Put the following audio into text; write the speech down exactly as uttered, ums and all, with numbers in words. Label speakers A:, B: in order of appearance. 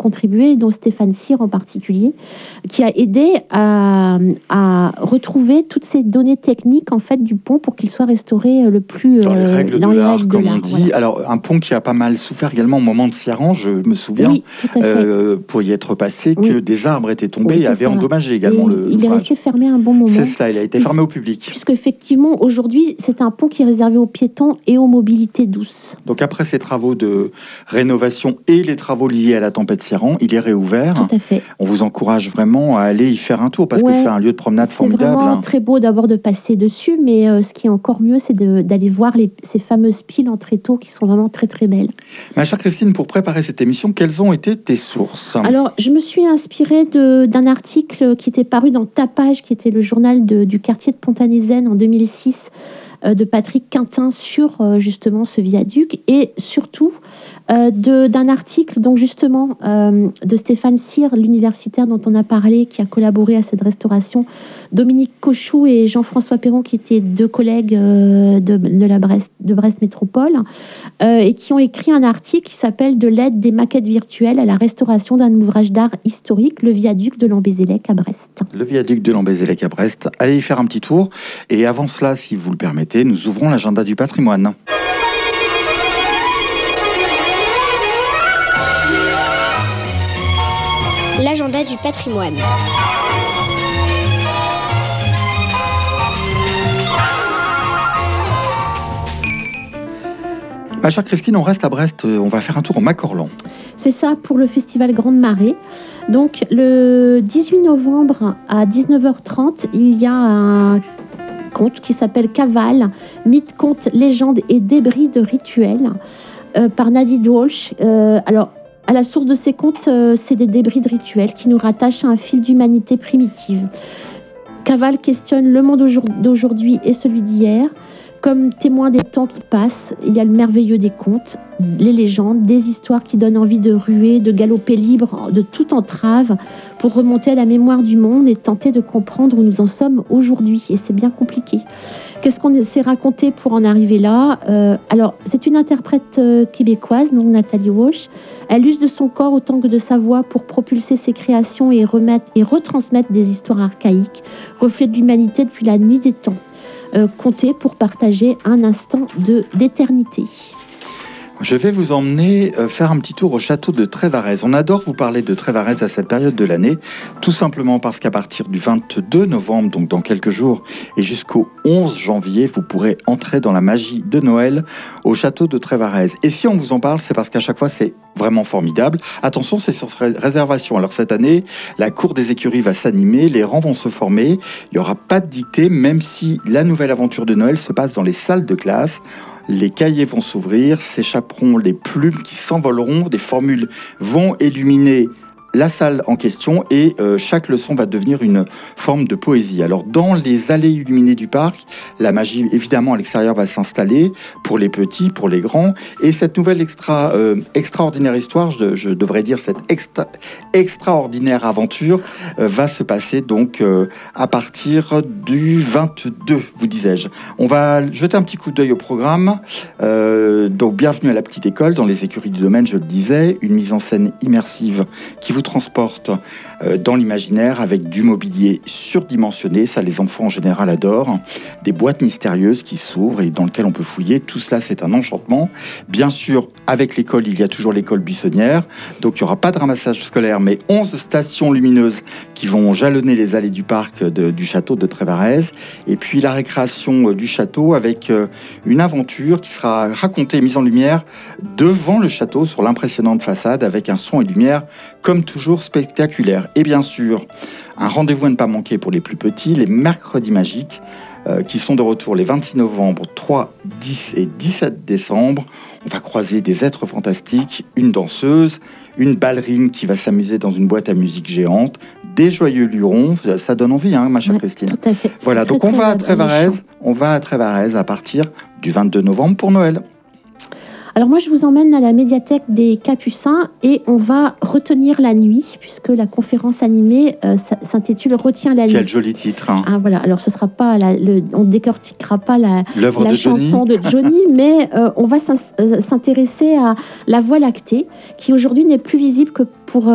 A: contribué, dont Stéphane Cyr en particulier, qui a aidé à, à retrouver toutes ces données techniques en fait du pont pour qu'il soit restauré le plus
B: dans les règles
A: dans
B: de
A: les
B: l'art,
A: règles de
B: comme
A: l'art,
B: on dit.
A: voilà.
B: Alors, un pont qui a pas mal souffert également au moment de Ciaran, je me souviens,
A: oui, tout à fait.
B: Euh, pour y être passé,
A: oui.
B: que des arbres étaient tombés
A: oui,
B: et avaient
A: ça.
B: endommagé également
A: et
B: le
A: il est resté fermé un bon moment.
B: C'est cela, il a été fermé au public.
A: Puisqu'effectivement, aujourd'hui, c'est un pont qui est réservé aux piétons et aux mobilités douces.
B: Donc après ces travaux de rénovation et les travaux liés à la tempête Ciaran, il est réouvert.
A: Tout à fait.
B: On vous encourage vraiment à aller y faire un tour parce ouais, que c'est un lieu de promenade formidable.
A: C'est vraiment très beau d'abord de passer dessus, mais euh, ce qui est encore mieux, c'est de, d'aller voir les, ces fameuses piles en tréteaux qui sont vraiment très très belles.
B: Ma chère Christine, pour préparer cette émission, quelles ont été tes sources ?
A: Alors, je me suis inspirée de, d'un article qui était paru dans Tapage, qui était le journal de, du quartier de Pontanézen en deux mille six, euh, de Patrick Quintin sur euh, justement ce viaduc, et surtout euh, de, d'un article donc justement euh, de Stéphane Cyr, l'universitaire dont on a parlé, qui a collaboré à cette restauration, Dominique Cochou et Jean-François Perron, qui étaient deux collègues euh, de, de, la Brest, de Brest Métropole, euh, et qui ont écrit un article qui s'appelle « De l'aide des maquettes virtuelles à la restauration d'un ouvrage d'art historique, le viaduc de Lambézélec à Brest ».
B: Le viaduc de Lambézélec à Brest. Allez y faire un petit tour. Et avant cela, si vous le permettez, nous ouvrons l'agenda du patrimoine.
C: L'agenda du patrimoine.
B: Ma chère Christine, on reste à Brest, on va faire un tour au Macorlan.
A: C'est ça, pour le festival Grande Marée. Donc le dix-huit novembre à dix-neuf heures trente, il y a un conte qui s'appelle Cavale, mythe, conte, légende et débris de rituels, euh, par Nadine Walsh. Euh, alors, à la source de ces contes, euh, c'est des débris de rituels qui nous rattachent à un fil d'humanité primitive. Cavale questionne le monde d'aujourd'hui et celui d'hier. Comme témoin des temps qui passent, il y a le merveilleux des contes, les légendes, des histoires qui donnent envie de ruer, de galoper libre, de toute entrave, pour remonter à la mémoire du monde et tenter de comprendre où nous en sommes aujourd'hui. Et c'est bien compliqué. Qu'est-ce qu'on s'est raconté pour en arriver là ? euh, Alors, c'est une interprète euh, québécoise, donc Nathalie Walsh. Elle use de son corps autant que de sa voix pour propulser ses créations et, remettre, et retransmettre des histoires archaïques, reflets de l'humanité depuis la nuit des temps. Euh, compter pour partager un instant de, d'éternité.
B: Je vais vous emmener euh, faire un petit tour au château de Trévarez. On adore vous parler de Trévarez à cette période de l'année, tout simplement parce qu'à partir du vingt-deux novembre, donc dans quelques jours, et jusqu'au onze janvier, vous pourrez entrer dans la magie de Noël au château de Trévarez. Et si on vous en parle, c'est parce qu'à chaque fois, c'est vraiment formidable. Attention, c'est sur réservation. Alors cette année, la cour des écuries va s'animer, les rangs vont se former, il n'y aura pas de dictée, même si la nouvelle aventure de Noël se passe dans les salles de classe. Les cahiers vont s'ouvrir, s'échapperont les plumes qui s'envoleront, des formules vont illuminer la salle en question et euh, chaque leçon va devenir une forme de poésie. Alors dans les allées illuminées du parc, la magie évidemment à l'extérieur va s'installer pour les petits, pour les grands, et cette nouvelle extra, euh, extraordinaire histoire, je, je devrais dire cette extra, extraordinaire aventure euh, va se passer donc euh, à partir du vingt-deux, vous disais-je. On va jeter un petit coup d'œil au programme. Euh, donc bienvenue à la petite école dans les écuries du domaine, je le disais, une mise en scène immersive qui vous transporte euh, dans l'imaginaire avec du mobilier surdimensionné, ça les enfants en général adorent, des boîtes mystérieuses qui s'ouvrent et dans lesquelles on peut fouiller, tout cela c'est un enchantement. Bien sûr, avec l'école, il y a toujours l'école buissonnière, donc il n'y aura pas de ramassage scolaire, mais onze stations lumineuses qui vont jalonner les allées du parc de, du château de Trévarez, et puis la récréation du château avec euh, une aventure qui sera racontée et mise en lumière devant le château sur l'impressionnante façade avec un son et lumière comme toujours spectaculaire. Et bien sûr, un rendez-vous à ne pas manquer pour les plus petits, les mercredis magiques, euh, qui sont de retour les vingt-six novembre, trois, dix et dix-sept décembre. On va croiser des êtres fantastiques, une danseuse, une ballerine qui va s'amuser dans une boîte à musique géante, des joyeux lurons, ça donne envie, hein, ma chère
A: ouais,
C: Christine.
A: Tout à fait.
B: Voilà,
A: c'est
B: donc
A: très,
B: on
A: très
B: va à Trévarez, on va à Trévarez à partir du vingt-deux novembre pour Noël.
A: Alors moi, je vous emmène à la médiathèque des Capucins et on va retenir la nuit, puisque la conférence animée euh, s'intitule « Retiens la nuit ».
B: Quel joli titre. Hein.
A: Ah, voilà. Alors, ce sera pas la, le, on ne décortiquera pas la,
B: L'œuvre
A: la
B: de
A: chanson
B: Johnny.
A: de Johnny, mais euh, on va s'intéresser à la Voie lactée, qui aujourd'hui n'est plus visible que pour